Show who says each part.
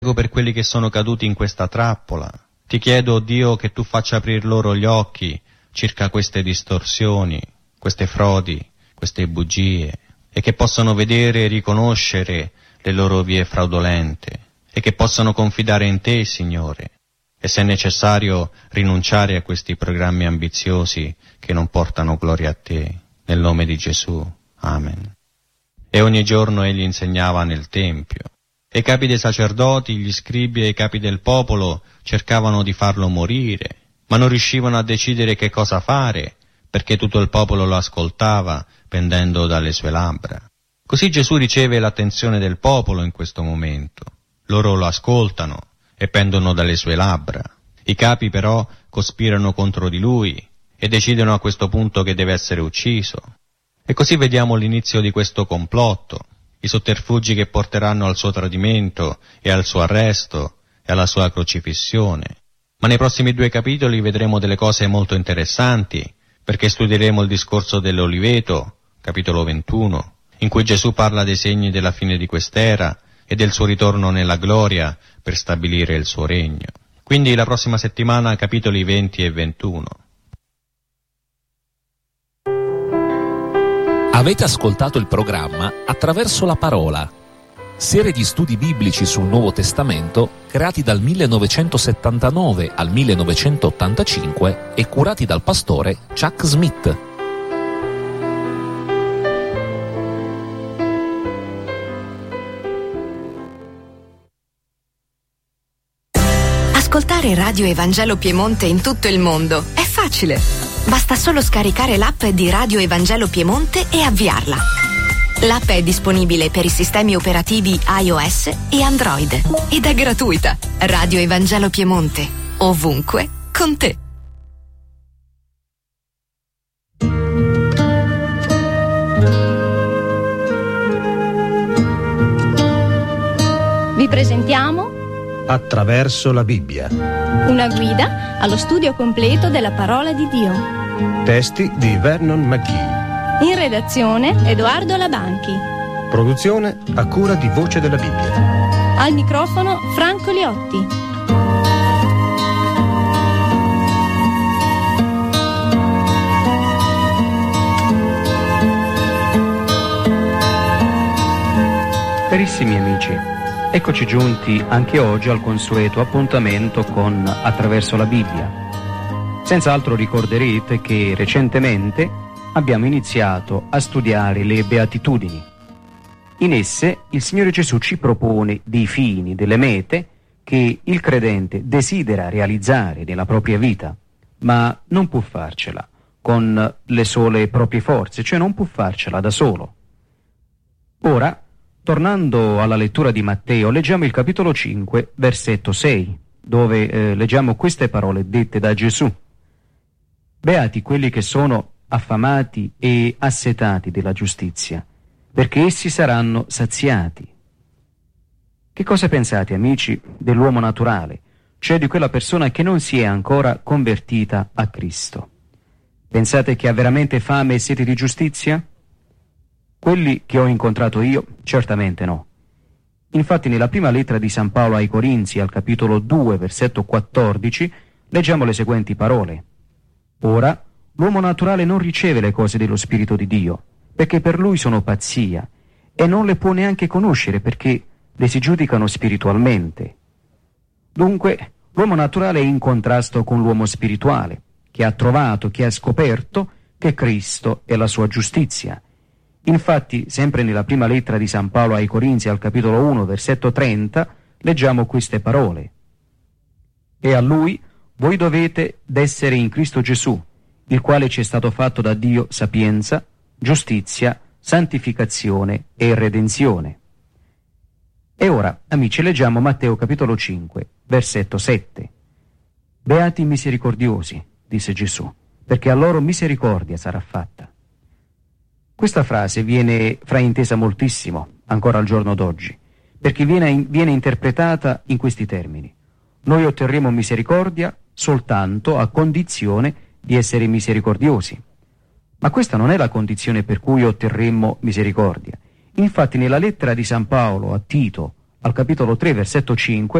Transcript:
Speaker 1: Prego per quelli che sono caduti in questa trappola. Ti chiedo, Dio, che tu faccia aprir loro gli occhi circa queste distorsioni, queste frodi, queste bugie, e che possano vedere e riconoscere le loro vie fraudolente, e che possano confidare in te, Signore, e se necessario rinunciare a questi programmi ambiziosi che non portano gloria a te, nel nome di Gesù. Amen. E ogni giorno egli insegnava nel Tempio. E i capi dei sacerdoti, gli scribi e i capi del popolo cercavano di farlo morire, ma non riuscivano a decidere che cosa fare, perché tutto il popolo lo ascoltava pendendo dalle sue labbra. Così Gesù riceve l'attenzione del popolo in questo momento. Loro lo ascoltano e pendono dalle sue labbra. I capi però cospirano contro di lui e decidono a questo punto che deve essere ucciso. E così vediamo l'inizio di questo complotto, i sotterfugi che porteranno al suo tradimento e al suo arresto e alla sua crocifissione. Ma nei prossimi 2 capitoli vedremo delle cose molto interessanti, perché studieremo il discorso dell'Oliveto, capitolo 21, in cui Gesù parla dei segni della fine di quest'era e del suo ritorno nella gloria per stabilire il suo regno. Quindi la prossima settimana capitoli 20 e 21.
Speaker 2: Avete ascoltato il programma Attraverso la Parola, serie di studi biblici sul Nuovo Testamento creati dal 1979 al 1985 e curati dal pastore Chuck Smith.
Speaker 3: Ascoltare Radio Evangelo Piemonte in tutto il mondo è facile. Basta solo scaricare l'app di Radio Evangelo Piemonte e avviarla. L'app è disponibile per i sistemi operativi iOS e Android ed è gratuita. Radio Evangelo Piemonte, ovunque, con te.
Speaker 4: Vi presentiamo
Speaker 5: Attraverso la Bibbia.
Speaker 4: Una guida allo studio completo della parola di Dio.
Speaker 5: Testi di Vernon McGee.
Speaker 4: In redazione Edoardo Labanchi.
Speaker 5: Produzione a cura di Voce della Bibbia.
Speaker 4: Al microfono Franco Liotti.
Speaker 6: Carissimi amici, eccoci giunti anche oggi al consueto appuntamento con Attraverso la Bibbia. Senz'altro ricorderete che recentemente abbiamo iniziato a studiare le Beatitudini. In esse il Signore Gesù ci propone dei fini, delle mete che il credente desidera realizzare nella propria vita, ma non può farcela con le sole proprie forze, cioè non può farcela da solo. Ora, tornando alla lettura di Matteo, leggiamo il capitolo 5, versetto 6, dove leggiamo queste parole dette da Gesù. Beati quelli che sono affamati e assetati della giustizia, perché essi saranno saziati. Che cosa pensate, amici, dell'uomo naturale, cioè di quella persona che non si è ancora convertita a Cristo? Pensate che ha veramente fame e sete di giustizia? Quelli che ho incontrato io, certamente no. Infatti nella prima lettera di San Paolo ai Corinzi, al capitolo 2, versetto 14, leggiamo le seguenti parole. Ora, l'uomo naturale non riceve le cose dello Spirito di Dio, perché per lui sono pazzia, e non le può neanche conoscere perché le si giudicano spiritualmente. Dunque, l'uomo naturale è in contrasto con l'uomo spirituale, che ha trovato, che ha scoperto che Cristo è la sua giustizia. Infatti, sempre nella prima lettera di San Paolo ai Corinzi, al capitolo 1, versetto 30, leggiamo queste parole. E a Lui voi dovete d'essere in Cristo Gesù, il quale ci è stato fatto da Dio sapienza, giustizia, santificazione e redenzione. E ora, amici, leggiamo Matteo capitolo 5, versetto 7. Beati i misericordiosi, disse Gesù, perché a loro misericordia sarà fatta. Questa frase viene fraintesa moltissimo, ancora al giorno d'oggi, perché viene interpretata in questi termini. Noi otterremo misericordia soltanto a condizione di essere misericordiosi. Ma questa non è la condizione per cui otterremmo misericordia. Infatti nella lettera di San Paolo a Tito, al capitolo 3, versetto 5,